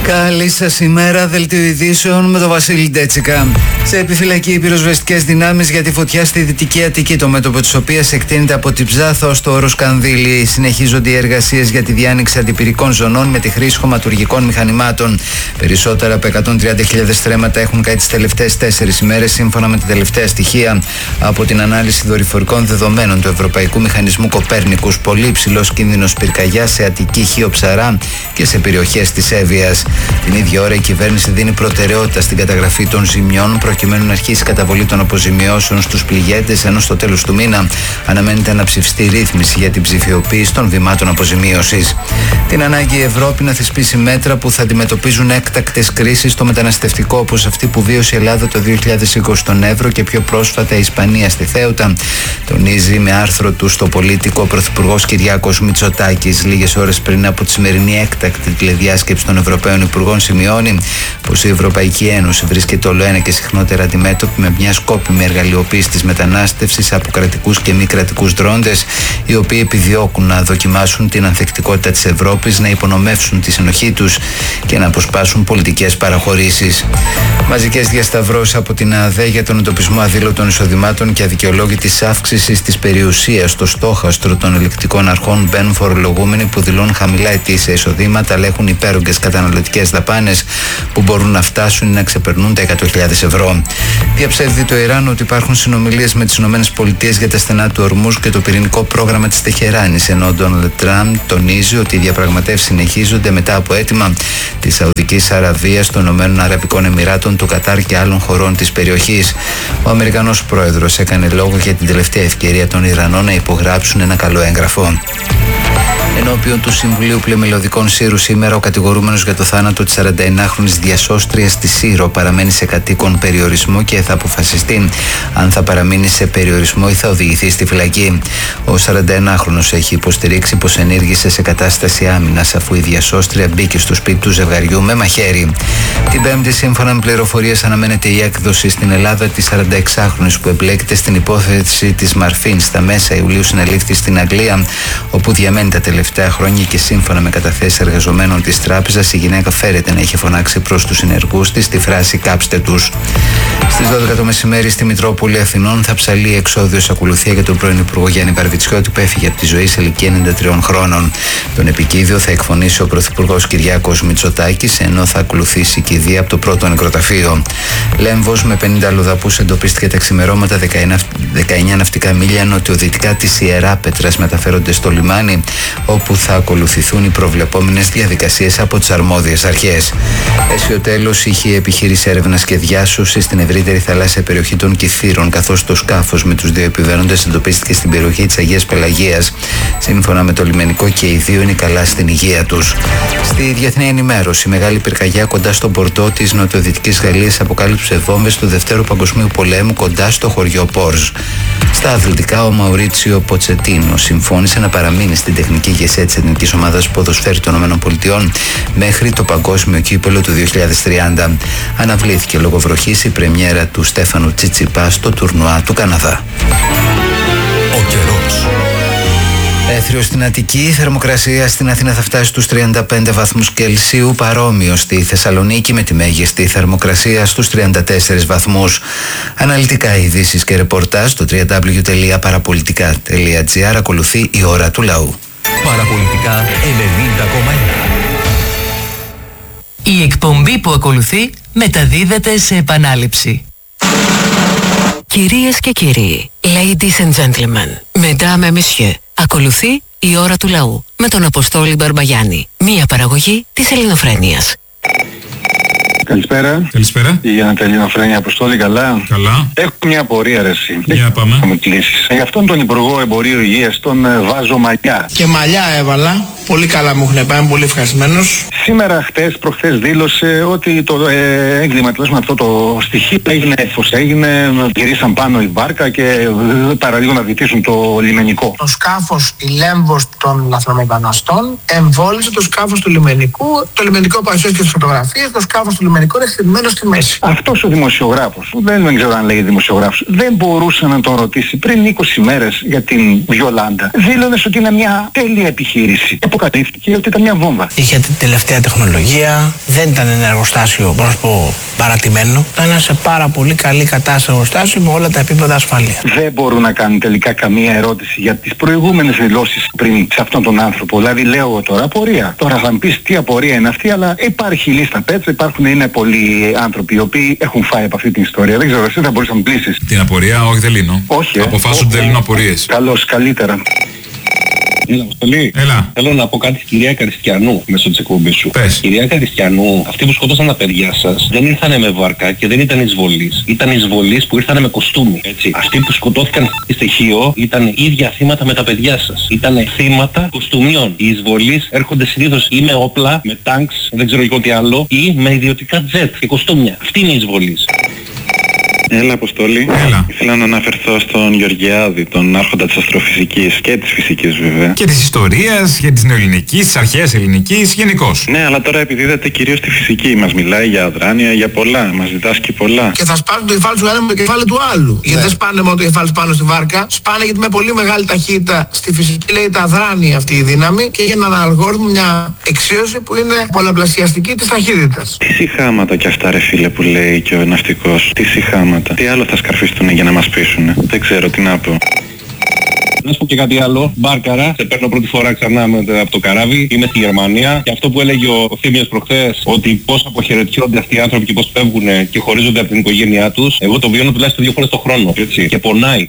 Καλή σας ημέρα, δελτίο ειδήσεων με τον Βασίλη Ντέτσικα. Σε επιφυλακή οι πυροσβεστικές δυνάμεις για τη φωτιά στη Δυτική Αττική, το μέτωπο της οποίας εκτείνεται από την Ψάθο στο Όρος Κανδύλη. Συνεχίζονται οι εργασίες για τη διάνοιξη αντιπυρικών ζωνών με τη χρήση χωματουργικών μηχανημάτων. Περισσότερα από 130.000 στρέμματα έχουν καεί τις τελευταίες 4 ημέρες, σύμφωνα με τα τελευταία στοιχεία από την ανάλυση δορυφορικών δεδομένων του Ευρωπαϊκού Μηχανισμού Κοπέρνικους. Πολύ υψηλός κίνδυνος πυρκαγιάς σε Αττική, Χίο, Ψαρά και σε περιοχές της Εύβοιας. Την ίδια ώρα η κυβέρνηση δίνει προτεραιότητα στην καταγραφή των ζημιών προκειμένου να αρχίσει η καταβολή των αποζημιώσεων στους πληγέντες, ενώ στο τέλος του μήνα αναμένεται να ψηφιστεί ρύθμιση για την ψηφιοποίηση των βημάτων αποζημίωσης. Την ανάγκη η Ευρώπη να θεσπίσει μέτρα που θα αντιμετωπίζουν έκτακτες κρίσεις στο μεταναστευτικό, όπως αυτή που βίωσε η Ελλάδα το 2020 στον Εύρο και πιο πρόσφατα η Ισπανία στη Θέουτα, τονίζει με άρθρο του στο Πολίτικο ο Πρωθυπουργός Κυριάκος Μητσοτάκης. Λίγες ώρες πριν από τη σημερινή έκτακτη τηλεδιάσκεψη των Ευρωπαίων Υπουργών, σημειώνει πως η Ευρωπαϊκή Ένωση βρίσκεται ολοένα και συχνότερα αντιμέτωπη με μια σκόπιμη εργαλειοποίηση της μετανάστευσης από κρατικούς και μη κρατικούς δρόντες, οι οποίοι επιδιώκουν να δοκιμάσουν την ανθεκτικότητα της Ευρώπης, να υπονομεύσουν τη συνοχή τους και να αποσπάσουν πολιτικές παραχωρήσεις. Μαζικές διασταυρώσεις από την ΑΔΕ για τον εντοπισμό αδήλωτων εισοδημάτων και αδικαιολόγητης αύξησης της περιουσίας στο στόχαστρο των ελεκτικών αρχών μπαίνουν φορολογούμενοι που δηλώνουν χαμηλά ετήσια εισοδήματα, αλλά έχουν υπέρογγες καταναλωτικές δαπάνες που μπορούν να φτάσουν ή να ξεπερνούν τα 100.000 ευρώ. Διαψεύδει το Ιράν ότι υπάρχουν συνομιλίες με τις ΗΠΑ για τα στενά του Ορμούζ και το πυρηνικό πρόγραμμα της Τεχεράνης, ενώ ο Ντόναλντ Τραμπ τονίζει ότι οι διαπραγματεύσεις συνεχίζονται μετά από αίτημα της Σαουδικής Αραβίας, των Ηνωμένων Αραβικών Εμιράτων, του Κατάρ και άλλων χωρών της περιοχής. Ο Αμερικανός πρόεδρος έκανε λόγο για την τελευταία ευκαιρία των Ιρανών να υπογράψουν ένα καλό έγγραφο. Ενώπιον του Συμβουλίου Πλημελωδικών Σύρου σήμερα, ο κατηγορούμενος για το θάνατο της 41χρονης διασώστριας στη Σύρο παραμένει σε κατοίκον περιορισμό και θα αποφασιστεί αν θα παραμείνει σε περιορισμό ή θα οδηγηθεί στη φυλακή. Ο 41χρονος έχει υποστηρίξει πως ενήργησε σε κατάσταση άμυνας αφού η διασώστρια μπήκε στο σπίτι του ζευγαριού με μαχαίρι. Την Πέμπτη, σύμφωνα με πληροφορίες, αναμένεται η έκδοση στην Ελλάδα της 46χρονης που εμπλέκεται στην υπόθεση της Μαρφίν. Στα μέσα Ιουλίου συνελήφθη στην Αγγλία, όπου διαμένει τα τελευταία χρόνια και σύμφωνα με καταθέσεις εργαζομένων της τράπεζας, η γυναίκα φέρεται να είχε φωνάξει προς τους συνεργούς της τη φράση «κάψτε τους». Στις 12 το μεσημέρι στη Μητρόπολη Αθηνών θα ψαλεί εξόδιος ακολουθία για τον πρώην Υπουργό Γιάννη Βαρβιτσιώτη που έφυγε από τη ζωή σε ηλικία 93 χρόνων. Τον επικίδιο θα εκφωνήσει ο Πρωθυπουργός Κυριάκος Μητσοτάκης, ενώ θα ακολουθήσει κηδεία από το πρώτο νεκροταφείο. Λέμβος με 50 αλλοδαπούς εντοπίστηκε τα ξημερώματα 19 ναυτικά μίλια νοτιοδυτικά της Ιεράπετρας, μεταφέρονται στο λιμάνι, όπου θα ακολουθηθούν οι προβλεπόμενες διαδικασίες από τις αρμόδιες αρχές. Αίσιο τέλος είχε η επιχείρηση έρευνας και διάσωσης στην ευρύτερη θαλάσσια περιοχή των Κιθήρων, καθώς το σκάφος με τους 2 επιβαίνοντες εντοπίστηκε στην περιοχή της Αγίας Πελαγίας. Σύμφωνα με το λιμενικό, και οι 2 είναι καλά στην υγεία τους. Στη διεθνή ενημέρωση, μεγάλη πυρκαγιά κοντά στον πορτό της νοτιοδυτικής Γαλλίας αποκάλυψε βόμβες του Δευτέρου Παγκοσμίου Πολέμου κοντά στο χωριό Πόρζ. Στα αθλητικά, ο Μαουρίτσιο Ποτσετίνο συμφώνησε να παραμείνει στην τεχνική ηγεσία της εθνικής ομάδας ποδοσφαίρου των ΗΠΑ μέχρι το παγκόσμιο κύπελλο του 2030. Αναβλήθηκε λόγω βροχής η πρεμιέρα του Στέφανου Τσιτσιπά στο τουρνουά του Καναδά. Ο καιρός. Έθριο στην Αττική, η θερμοκρασία στην Αθήνα θα φτάσει στους 35 βαθμούς Κελσίου, παρόμοιο στη Θεσσαλονίκη με τη μέγιστη θερμοκρασία στους 34 βαθμούς. Αναλυτικά ειδήσεις και ρεπορτάζ στο www.parapolitica.gr. ακολουθεί η ώρα του λαού. Παραπολιτικά 90,1. Η εκπομπή που ακολουθεί μεταδίδεται σε επανάληψη. Κυρίες και κύριοι, ladies and gentlemen, mesdames et messieurs, ακολουθεί η ώρα του λαού με τον Αποστόλη Μπαρμπαγιάννη, μία παραγωγή της Ελληνοφρένειας. Καλησπέρα. Καλησπέρα. Η Ελληνοφρένεια, Αποστόλη, καλά. Καλά. Έχω μια απορία, ρε εσύ. Για πάμε. Θα μου κλείσεις. Για αυτόν τον Υπουργό Εμπορίου Υγείας τον βάζω μαλλιά. Και μαλλιά έβαλα. Πολύ καλά μου έχουν πάει, είμαι πολύ ευχαριστημένος. Σήμερα, προχθές δήλωσε ότι το έγκλημα, τουλάχιστον αυτό το στοιχείο έγινε έφος. Γυρίσαν πάνω η βάρκα και παραλίγο να βυθίσουν το λιμενικό. Το σκάφος, η Λέμβος των λαθρομεταναστών εμβόλισε το σκάφος του λιμενικού. Το λιμενικό παρουσίασε και τις φωτογραφίες. Το σκάφος του λιμενικού είναι στημένο στη μέση. Αυτός ο δημοσιογράφος, δεν ξέρω αν λέει δημοσιογράφος, δεν μπορούσε να τον ρωτήσει πριν 20 μέρες για την Βιολάντα. Δήλωνες ότι είναι μια τέλεια επιχείρηση. αποκαλύφθηκε ότι ήταν μια βόμβα. Είχε την τελευταία τεχνολογία, δεν ήταν ένα εργοστάσιο, μπορώ να σου πω, παρατημένο. Ήταν ένα σε πάρα πολύ καλή κατάσταση εργοστάσιο με όλα τα επίπεδα ασφαλείας. Δεν μπορούν να κάνουν τελικά καμία ερώτηση για τις προηγούμενες δηλώσεις πριν σε αυτόν τον άνθρωπο. Δηλαδή λέω εγώ τώρα απορία. Τώρα θα μου πεις τι απορία είναι αυτή, αλλά υπάρχει λίστα πέτσα, είναι πολλοί άνθρωποι οι οποίοι έχουν φάει από αυτή την ιστορία. Δεν ξέρω, εσύ θα μπορείς να μου πλήσεις. Την απορία, όχι δεν λύνω. Όχι. Αποφάσου δεν λύνω απορίες. Καλώς, καλύτερα. Έλα. Θέλω να πω κάτι στην κυρία Καριστιανού μέσω της εκπομπής σου. Πες. Κυρία Καριστιανού, αυτοί που σκότωσαν τα παιδιά σας δεν ήρθανε με βάρκα και δεν ήταν εισβολείς. Ήταν εισβολείς που ήρθανε με κοστούμι. Έτσι. Αυτοί που σκοτώθηκαν στη στοιχείο ήταν ίδια θύματα με τα παιδιά σας. Ήταν θύματα κοστούμιων. Οι εισβολείς έρχονται συνήθως ή με όπλα, με τάγκς, δεν ξέρω εγώ τι άλλο, ή με ιδιωτικά τζετ και κοστούμια. Αυτοί είναι οι εισβολείς. Έλα, Αποστόλη. Έλα. Ήθελα να αναφερθώ στον Γεωργιάδη, τον άρχοντα της αστροφυσικής και της φυσικής βέβαια. Και της ιστορίας, και της νεοελληνικής, της αρχαίας ελληνικής, γενικώς. Ναι, αλλά τώρα επιδίδεται κυρίως στη φυσική. Μας μιλάει για αδράνεια, για πολλά. Μας διδάσκει πολλά. Και θα σπάσουν το κεφάλι του ένα με το κεφάλι του άλλου. Γιατί δεν σπάνε μόνο το κεφάλι πάνω στη βάρκα, σπάνε γιατί με πολύ μεγάλη ταχύτητα στη φυσική λέγεται αδράνεια αυτή η δύναμη και για έναν αλγόριθμο μια εξίωση που είναι πολλαπλασιαστική της ταχύτητας. Τι συχάματα κι αυτά, ρε φίλε, που λέει και ο ναυτικός. Τι συχάματα. Τι άλλο θα σκαρφιστούν για να μας πείσουνε. Δεν ξέρω τι να πω. Να σου πω και κάτι άλλο. Μπάρκαρα, σε παίρνω πρώτη φορά ξανά από το καράβι. Είμαι στη Γερμανία και αυτό που έλεγε ο Θήμιος προχθές, ότι πώς αποχαιρετιόνται αυτοί οι άνθρωποι και πώς φεύγουν και χωρίζονται από την οικογένειά τους, εγώ το βιώνω τουλάχιστον 2 φορές το χρόνο. Έτσι. Και πονάει.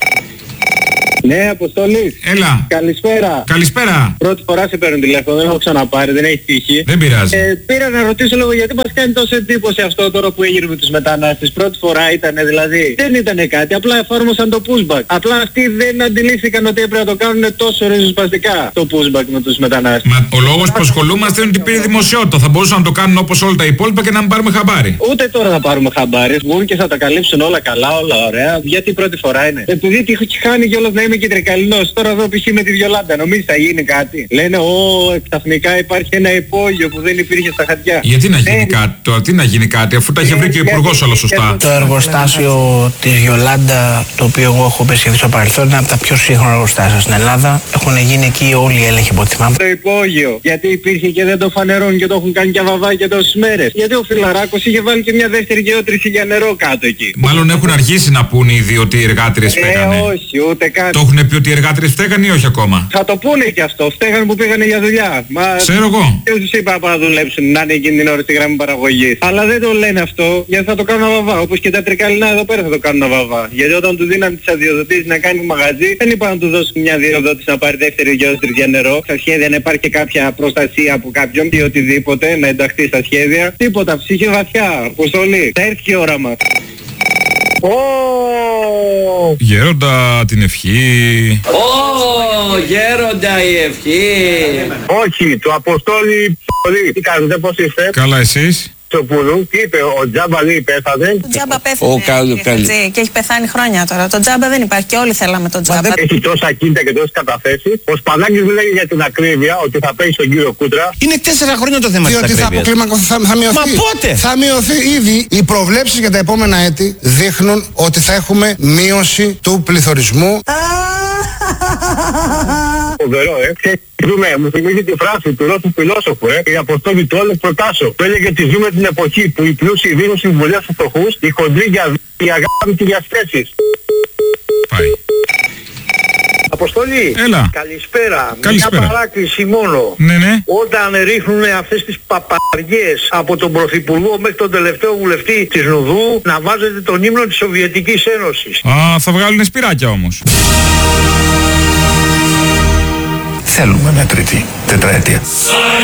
Ναι, Αποστολή. Έλα. Καλησπέρα. Καλησπέρα. Πρώτη φορά σε παίρνω τηλέφωνο, δεν έχω ξαναπάρει, δεν έχει τύχει. Δεν πειράζει. Πήρα να ρωτήσω λίγο γιατί μας κάνει τόσο εντύπωση αυτό τώρα που έγινε με τους μετανάστες. Πρώτη φορά ήταν δηλαδή, δεν ήταν κάτι, απλά εφάρμοσαν το pushback. Απλά αυτοί δεν αντιλήφθηκαν ότι έπρεπε να το κάνουν τόσο ριζοσπαστικά το pushback με τους μετανάστες. Μα ο λόγος που ασχολούμαστε είναι ότι πήρε δημοσιότητα. Θα μπορούσαν να το κάνουν όπως όλα τα υπόλοιπα και να μην πάρουμε χαμπάρι. Ούτε τώρα θα πάρουμε χαμπάρι. Βγουν και θα τα καλύψουν όλα καλά, όλα ωραία. Γιατί πρώτη φορά είναι. Επειδή τη έχει χάνει κιόλας να είμαι και τρικαλινός. Τώρα εδώ π.χ. με τη Βιολάντα. Νομίζεις θα γίνει κάτι. Λένε ξαφνικά υπάρχει ένα υπόγειο που δεν υπήρχε στα χαρτιά. Γιατί να γίνει κάτι τώρα, τι να γίνει κάτι, αφού τα είχε βρει και ο υπουργός όλα σωστά. Το εργοστάσιο της Βιολάντα, το οποίο εγώ έχω επισκεφθεί στο παρελθόν, είναι από τα πιο σύγχρονα εργοστάσια στην Ελλάδα. Έχουν γίνει εκεί όλοι οι έλεγχοι από ό,τι θυμάμαι. Το υπόγειο. Γιατί υπήρχε και δεν το φανερώνουν και το έχουν κάνει και βαβάκια τόσες μέρες. Γιατί ο Φιλαράκος είχε βάλει και μια δεύτερη γεώτρηση για νερό κάτω εκεί. Μάλλον έχουν αργήσει να πούνε ήδη ότι οι εργάτριες φταίγανε. Όχι, ούτε καν. Το έχουν πει ότι οι εργάτριες φταίγανε ή όχι ακόμα. Θα το πούνε και αυτό. Φταίγανε που πήγανε για δουλειά. Μα ξέρω εγώ. ποιος τους είπα να δουλέψουν, να είναι εκείνη την ώρα στη γραμμή παραγωγής. Αλλά δεν το λένε αυτό γιατί θα το κάνουν αβαβά. Όπως και τα τρικαλινά εδώ πέρα θα το κάνουν αβαβά. Γιατί όταν του δίνανε τις αδειοδοτήσεις να κάνει μαγαζί, δεν είπαν να του δώσουν μια αδειοδότηση να πάρει δεύτερη γεώτρηση για νερό. Στα σχέδια να υπάρχει και κάποια προστασία από κάποιον ή οτιδήποτε να ενταχθεί στα σχέδια. Τίποτα, ψυχή βαθιά. Αποστολή. Θα έρθει η ώρα μας. Γέροντα την ευχή. Γέροντα η ευχή. Όχι, το Αποστόλη τι κάνετε, πώς είστε? Καλά εσείς? Τσοπούδου, τι είπε, ο Τζάμπα λέει πέθανε. Ο Τζάμπα πέθανε και έχει πεθάνει χρόνια τώρα. Το Τζάμπα δεν υπάρχει και όλοι θέλαμε τον Τζάμπα. Έχει τόσα κίνητα και τόσες καταθέσεις. Ο Σπανάκης λέγει για την ακρίβεια ότι θα παίξει στον κύριο Κούτρα. Είναι 4 χρόνια το θέμα της ακρίβειας. Διότι θα μειωθεί. Μα πότε? Θα μειωθεί ήδη. Οι προβλέψεις για τα επόμενα έτη δείχνουν ότι θα έχουμε μείωση του πληθωρισμού. Φοβερό, μου θυμίζει τη φράση του Ρώσου φιλόσοφου, η Αποστόλη του όλου προτάσω. Που έλεγε ότι ζούμε την εποχή που οι πλούσιοι δίνουν συμβουλές στους φτωχούς, οι χοντροί για αγάπη για σχέσεις. Πάει. Αποστολή, έλα. Καλησπέρα. Καλησπέρα. Μια παράκληση μόνο. Ναι. Όταν ρίχνουν αυτές τις παπαριές από τον Πρωθυπουργό μέχρι τον τελευταίο βουλευτή της Νουδού, να βάζετε τον ύμνο της Σοβιετικής Ένωσης. Θα βγάλουν σπυράκια όμως. Θέλουμε μια τρίτη τετραετία.